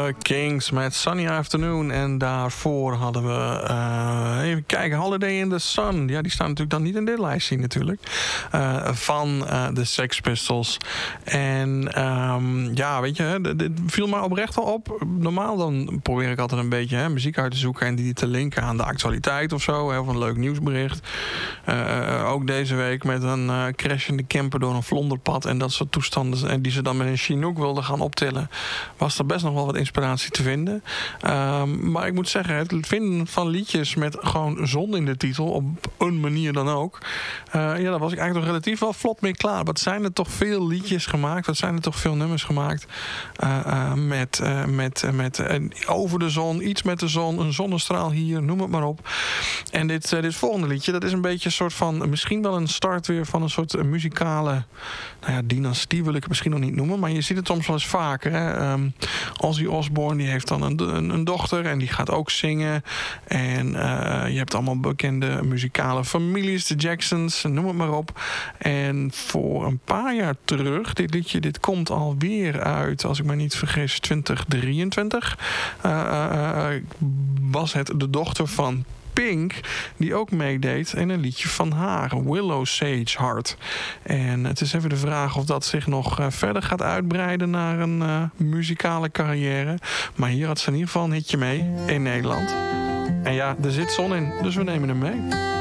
Kings met Sunny Afternoon. En daarvoor hadden we, even kijken, Holiday in the Sun. Ja, die staan natuurlijk dan niet in dit lijstje natuurlijk. Van de Sex Pistols. En ja, weet je, dit viel me oprecht wel op. Normaal dan probeer ik altijd een beetje muziek uit te zoeken en die te linken aan de actualiteit of zo. Of een leuk nieuwsbericht. Ook deze week met een crashende camper door een vlonderpad en dat soort toestanden. En die ze dan met een Chinook wilden gaan optillen. Was er best nog wel wat inspiratie te vinden. Maar ik moet zeggen, het vinden van liedjes met gewoon zon in de titel, op een manier dan ook. Ja, daar was ik eigenlijk nog relatief wel vlot mee klaar. Wat zijn er toch veel liedjes gemaakt? Wat zijn er toch veel nummers gemaakt? Met over de zon, iets met de zon, een zonnestraal hier, noem het maar op. En dit volgende liedje, dat is een beetje een soort van, misschien wel een start weer van een soort muzikale, nou ja, dynastie wil ik het misschien nog niet noemen, maar je ziet het soms wel eens vaker. Hè? Ozzy Osbourne, die heeft dan een dochter en die gaat ook zingen. En je hebt allemaal bekende muzikale families, de Jacksons, noem het maar op. En voor een paar jaar terug, dit liedje, dit komt alweer uit, als ik me niet vergis, 2023. Was het de dochter van Pink, die ook meedeed in een liedje van haar, Willow Sage Heart. En het is even de vraag of dat zich nog verder gaat uitbreiden naar een muzikale carrière. Maar hier had ze in ieder geval een hitje mee in Nederland. En ja, er zit zon in, dus we nemen hem mee.